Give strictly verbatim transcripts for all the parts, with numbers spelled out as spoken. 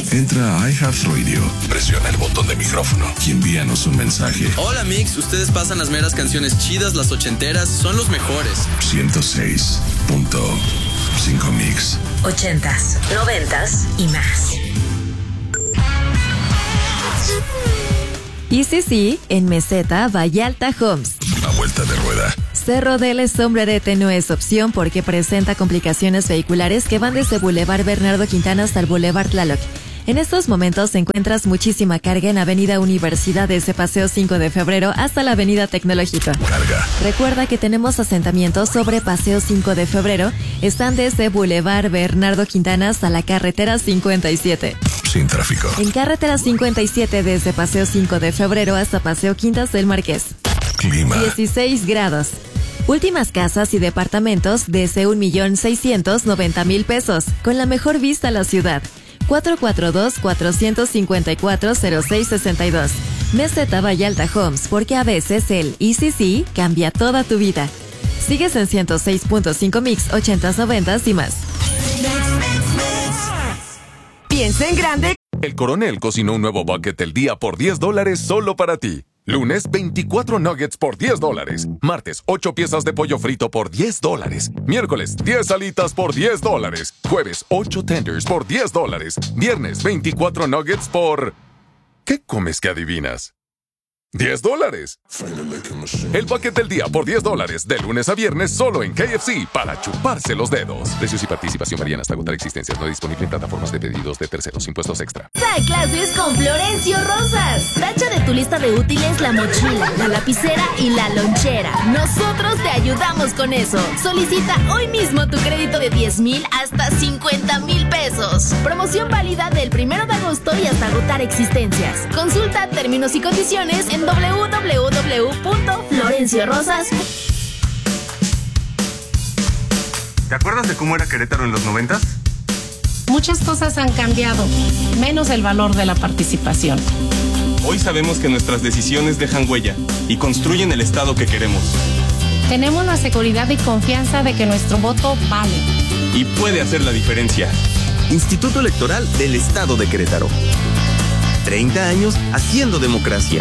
Entra a iHeartRadio, presiona el botón de micrófono y envíanos un mensaje. Hola, Mix, ustedes pasan las meras canciones chidas, las ochenteras, son los mejores. ciento seis punto cinco Mix. Ochentas, noventas y más. Y sí, sí, en Meseta, Vallalta Homes. A vuelta de rueda. Cerro del Sombrerete no es opción porque presenta complicaciones vehiculares que van desde Boulevard Bernardo Quintana hasta el Boulevard Tlaloc. En estos momentos encuentras muchísima carga en Avenida Universidad desde Paseo cinco de febrero hasta la Avenida Tecnológica. Carga. Recuerda que tenemos asentamientos sobre Paseo cinco de febrero. Están desde Boulevard Bernardo Quintana hasta la carretera cincuenta y siete. Sin tráfico. En carretera cincuenta y siete desde Paseo cinco de febrero hasta Paseo Quintas del Marqués. Clima. dieciséis grados. Últimas casas y departamentos desde un millón seiscientos noventa mil pesos, con la mejor vista a la ciudad. cuatro cuatro dos, cuatro cinco cuatro, cero seis seis dos. Meseta Vallalta Homes, porque a veces el I C C cambia toda tu vida. Sigues en ciento seis punto cinco Mix, ochentas, noventas y más. Piensa en grande. El Coronel cocinó un nuevo bucket del día por diez dólares solo para ti. Lunes, veinticuatro nuggets por diez dólares. Martes, ocho piezas de pollo frito por diez dólares. Miércoles, diez alitas por diez dólares. Jueves, ocho tenders por diez dólares. Viernes, veinticuatro nuggets por... ¿Qué comes que adivinas? diez dólares. El paquete del día por diez dólares. De lunes a viernes solo en K F C para chuparse los dedos. Precios y participación varían hasta agotar existencias. No disponible en plataformas de pedidos de terceros. Impuestos extra. A clases con Florencio Rosas. Tacha de tu lista de útiles la mochila, la lapicera y la lonchera. Nosotros te ayudamos con eso. Solicita hoy mismo tu crédito de diez mil hasta cincuenta mil pesos. Promoción válida del primero de agosto y hasta agotar existencias. Consulta términos y condiciones en doble u doble u doble u punto florencio rosas. ¿Te acuerdas de cómo era Querétaro en los noventas? Muchas cosas han cambiado, menos el valor de la participación. Hoy sabemos que nuestras decisiones dejan huella y construyen el Estado que queremos. Tenemos la seguridad y confianza de que nuestro voto vale. Y puede hacer la diferencia. Instituto Electoral del Estado de Querétaro. treinta años haciendo democracia.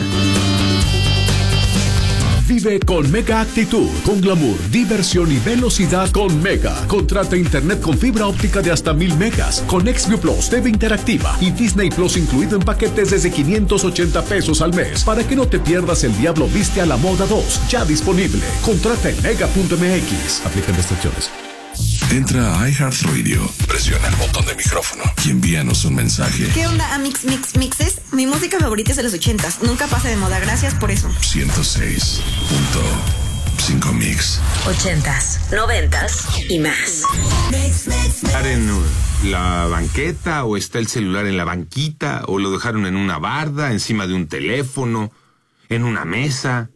Vive con Mega Actitud, con glamour, diversión y velocidad con Mega. Contrata internet con fibra óptica de hasta mil megas, con XView Plus, T V interactiva y Disney Plus incluido en paquetes desde quinientos ochenta pesos al mes, para que no te pierdas El Diablo Viste a la Moda dos, ya disponible. Contrata en mega punto m x. Aplican restricciones. Entra a iHeartRadio, presiona el botón de micrófono y envíanos un mensaje. ¿Qué onda, Amix Mix Mixes? Mi música favorita es de los ochentas. Nunca pasa de moda. Gracias por eso. ciento seis punto cinco Mix. Ochentas, noventas y más. ¿Estar en la banqueta o está el celular en la banquita o lo dejaron en una barda, encima de un teléfono, en una mesa?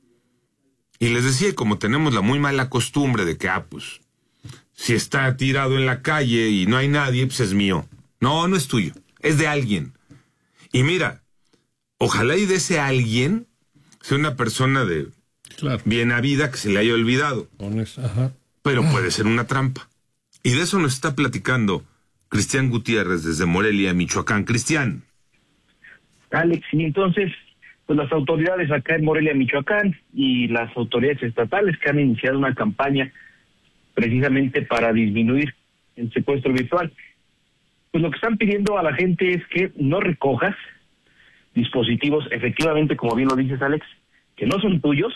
Y les decía, como tenemos la muy mala costumbre de que, ah, pues... si está tirado en la calle y no hay nadie, pues es mío. No, no es tuyo, es de alguien. Y mira, ojalá y de ese alguien sea una persona de claro. bien habida que se le haya olvidado. Ajá. Pero puede ser una trampa. Y de eso nos está platicando Cristian Gutiérrez desde Morelia, Michoacán. Cristian. Alex, y entonces, pues las autoridades acá en Morelia, Michoacán, y las autoridades estatales que han iniciado una campaña precisamente para disminuir el secuestro virtual. Pues lo que están pidiendo a la gente es que no recojas dispositivos, efectivamente, como bien lo dices, Alex, que no son tuyos,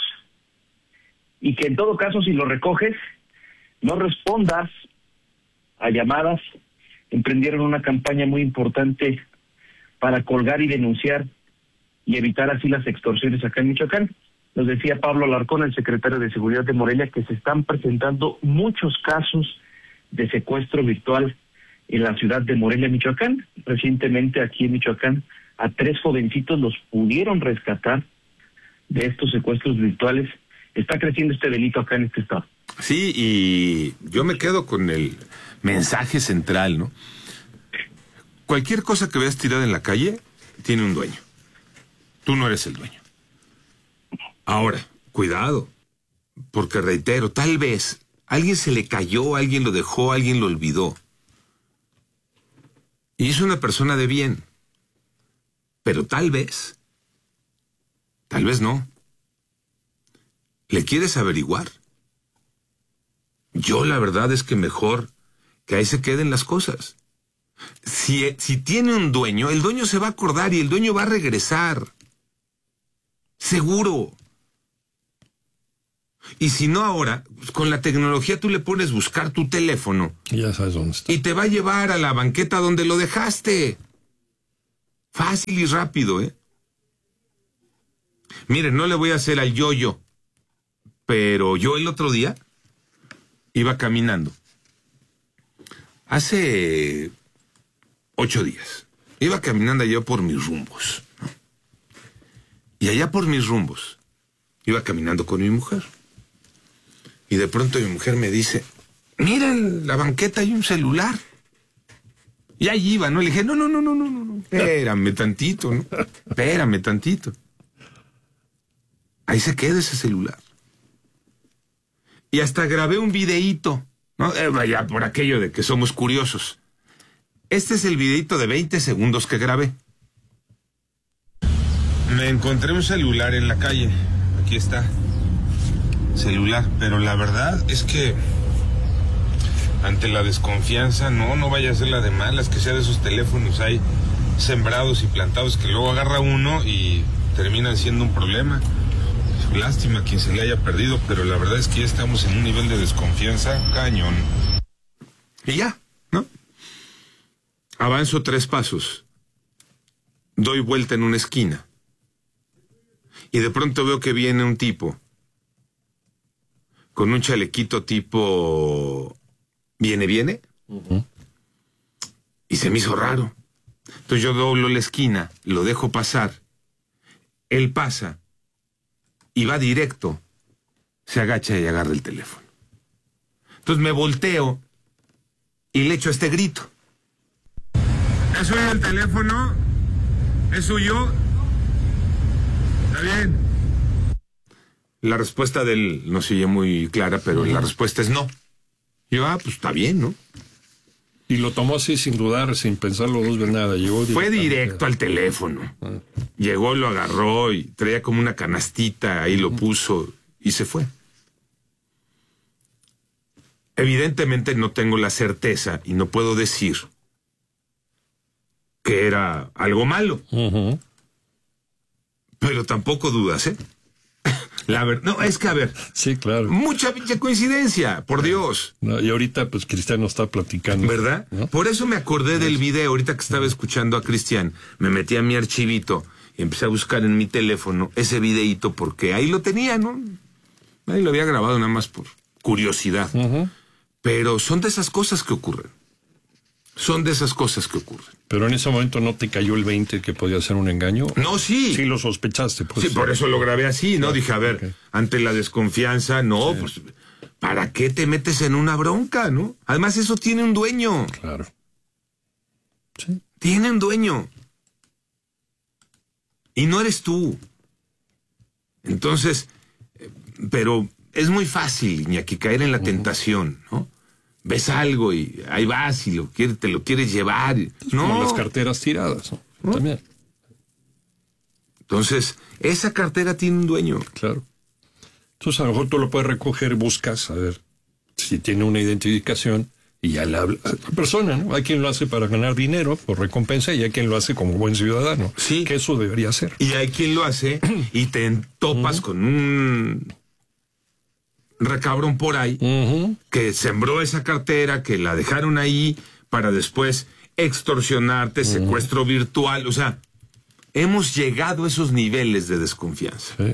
y que en todo caso, si los recoges, no respondas a llamadas. Emprendieron una campaña muy importante para colgar y denunciar y evitar así las extorsiones acá en Michoacán. Nos decía Pablo Alarcón, el secretario de Seguridad de Morelia, que se están presentando muchos casos de secuestro virtual en la ciudad de Morelia, Michoacán. Recientemente aquí en Michoacán a tres jovencitos los pudieron rescatar de estos secuestros virtuales. Está creciendo este delito acá en este estado. Sí, y yo me quedo con el mensaje central, ¿no? Cualquier cosa que veas tirada en la calle tiene un dueño. Tú no eres el dueño. Ahora, cuidado, porque reitero, tal vez alguien se le cayó, alguien lo dejó, alguien lo olvidó. Y es una persona de bien. Pero tal vez, tal vez no. ¿Le quieres averiguar? Yo la verdad es que mejor que ahí se queden las cosas. Si, si tiene un dueño, el dueño se va a acordar y el dueño va a regresar. Seguro. Y si no ahora, con la tecnología tú le pones buscar tu teléfono. Y ya sabes dónde está. Y te va a llevar a la banqueta donde lo dejaste. Fácil y rápido, ¿eh? Miren, no le voy a hacer al yo-yo, pero yo el otro día iba caminando. Hace ocho días. Iba caminando allá por mis rumbos, ¿no? Y allá por mis rumbos iba caminando con mi mujer. Y de pronto mi mujer me dice, mira, en la banqueta hay un celular. Y ahí iba, ¿no? Le dije, no, no, no, no, no, no, no. Espérame tantito, ¿no? Espérame tantito. Ahí se queda ese celular. Y hasta grabé un videíto, ¿no? Eh, vaya, por aquello de que somos curiosos. Este es el videíto de veinte segundos que grabé. Me encontré un celular en la calle. Aquí está. Celular. Pero la verdad es que ante la desconfianza, no, no vaya a ser la de malas, que sea de esos teléfonos ahí sembrados y plantados que luego agarra uno y terminan siendo un problema. Lástima quien se le haya perdido, pero la verdad es que ya estamos en un nivel de desconfianza cañón. Y ya, ¿no? Avanzo tres pasos. Doy vuelta en una esquina. Y de pronto veo que viene un tipo con un chalequito tipo ¿viene, viene? Uh-huh. Y se me hizo raro. Entonces yo doblo la esquina, lo dejo pasar. Él pasa y va directo. Se agacha y agarra el teléfono. Entonces me volteo y le echo este grito. ¿Es suyo el teléfono? ¿Es suyo? ¿Está bien? La respuesta de él no se oye muy clara, pero uh-huh. la respuesta es no. Yo, ah, pues está bien, ¿no? Y lo tomó así sin dudar, sin pensarlo dos veces nada. Llegó Fue directo al teléfono. Ah. Llegó, lo agarró y traía como una canastita, ahí lo puso y se fue. Evidentemente no tengo la certeza y no puedo decir que era algo malo. Uh-huh. Pero tampoco dudas, ¿eh? La ver... No, es que a ver. Sí, claro. Mucha pinche coincidencia, por Dios. No, y ahorita, pues, Cristian está platicando. ¿Verdad? ¿No? Por eso me acordé del video, ahorita que estaba escuchando a Cristian. Me metí a mi archivito y empecé a buscar en mi teléfono ese videíto porque ahí lo tenía, ¿no? Ahí lo había grabado nada más por curiosidad. Uh-huh. Pero son de esas cosas que ocurren. Son de esas cosas que ocurren. Pero en ese momento no te cayó el veinte que podía ser un engaño. No, sí. Sí lo sospechaste. Pues. Sí, por eso lo grabé así, ¿no? Claro. Dije, a ver, okay. ante la desconfianza, no, sí. pues, ¿para qué te metes en una bronca, no? Además, eso tiene un dueño. Claro. Sí. Tiene un dueño. Y no eres tú. Entonces, pero es muy fácil, Iñaki, caer en la uh-huh. tentación, ¿no? Ves algo y ahí vas y lo quieres, te lo quieres llevar. No. Como las carteras tiradas, ¿no? ¿No? También. Entonces, esa cartera tiene un dueño. Claro. Entonces, a lo mejor tú lo puedes recoger, buscas, a ver si tiene una identificación y ya le habla a la persona, ¿no? Hay quien lo hace para ganar dinero por recompensa y hay quien lo hace como buen ciudadano. Sí. Que eso debería ser. Y hay quien lo hace y te topas uh-huh. con un recabrón por ahí uh-huh. que sembró esa cartera, que la dejaron ahí para después extorsionarte, uh-huh. secuestro virtual. O sea, hemos llegado a esos niveles de desconfianza. Sí.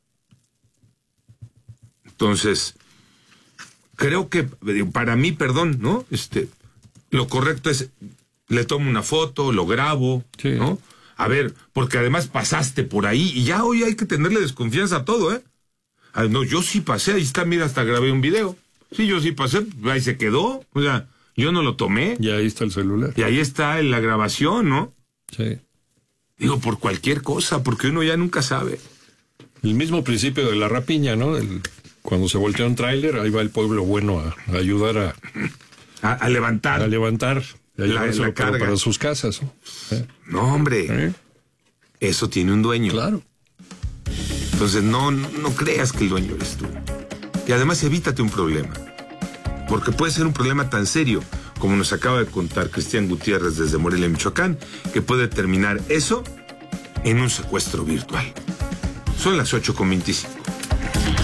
Entonces, creo que para mí, perdón, ¿no? Este, lo correcto es, le tomo una foto, lo grabo, sí. ¿no? A ver, porque además pasaste por ahí y ya hoy hay que tenerle desconfianza a todo, ¿eh? Ah, no, yo sí pasé, ahí está, mira, hasta grabé un video. Sí, yo sí pasé, ahí se quedó. O sea, yo no lo tomé. Y ahí está el celular. Y ahí está la grabación, ¿no? Sí. Digo, por cualquier cosa, porque uno ya nunca sabe. El mismo principio de la rapiña, ¿no? El, cuando se voltea un tráiler, ahí va el pueblo bueno a, a ayudar a, a... A levantar. A levantar Ya la, la la carga para sus casas. ¿Eh? No, hombre. ¿Eh? Eso tiene un dueño. Claro. Entonces no, no creas que el dueño eres tú. Y además evítate un problema. Porque puede ser un problema tan serio, como nos acaba de contar Cristian Gutiérrez desde Morelia, Michoacán, que puede terminar eso en un secuestro virtual. Son las ocho con veinticinco.